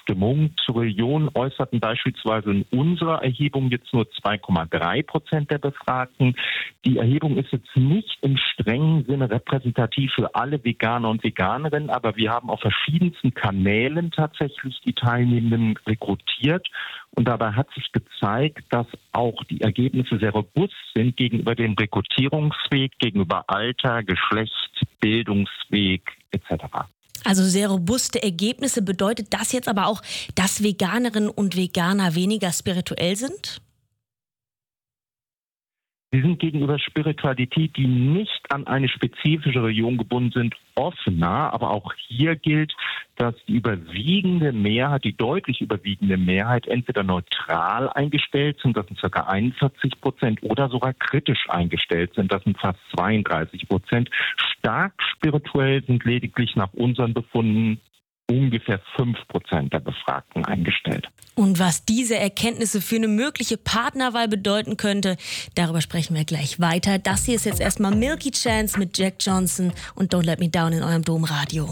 Zustimmung zur Religion äußerten beispielsweise in unserer Erhebung jetzt nur 2,3% der Befragten. Die Erhebung ist jetzt nicht im strengen Sinne repräsentativ für alle Veganer und Veganerinnen, aber wir haben auf verschiedensten Kanälen tatsächlich die Teilnehmenden rekrutiert. Und dabei hat sich gezeigt, dass auch die Ergebnisse sehr robust sind gegenüber dem Rekrutierungsweg, gegenüber Alter, Geschlecht, Bildungsweg etc. Also sehr robuste Ergebnisse. Bedeutet das jetzt aber auch, dass Veganerinnen und Veganer weniger spirituell sind? Sie sind gegenüber Spiritualität, die nicht an eine spezifische Religion gebunden sind, offener. Aber auch hier gilt, dass die überwiegende Mehrheit, die deutlich überwiegende Mehrheit entweder neutral eingestellt sind, das sind ca. 41%, oder sogar kritisch eingestellt sind, das sind fast 32%. Stark spirituell sind lediglich nach unseren Befunden ungefähr 5% der Befragten eingestellt. Und was diese Erkenntnisse für eine mögliche Partnerwahl bedeuten könnte, darüber sprechen wir gleich weiter. Das hier ist jetzt erstmal Milky Chance mit Jack Johnson und Don't Let Me Down in eurem Domradio.